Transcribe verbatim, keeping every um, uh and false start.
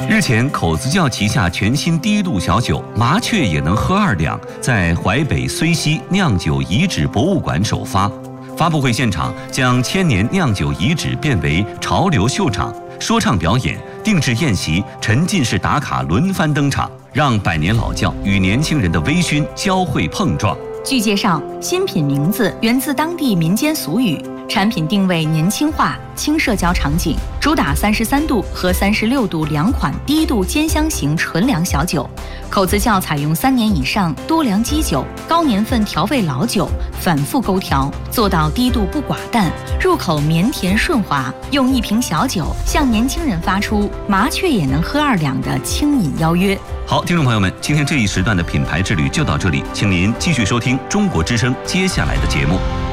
日前，口子窖旗下全新低度小酒“麻雀也能喝二两”在淮北睢溪酿酒遗址博物馆首发。发布会现场将千年酿酒遗址变为潮流秀场，说唱表演、定制宴席、沉浸式打卡轮番登场，让百年老窖与年轻人的微醺交汇碰撞。 据介绍，新品名字源自当地民间俗语，产品定位年轻化、轻社交场景，主打三十三度和三十六度两款低度兼香型纯粮小酒。口子窖采用三年以上多粮基酒、高年份调味老酒，反复勾调，做到低度不寡淡，入口绵甜顺滑。用一瓶小酒向年轻人发出“麻雀也能喝二两”的轻饮邀约。 好，听众朋友们，今天这一时段的品牌之旅就到这里，请您继续收听中国之声接下来的节目。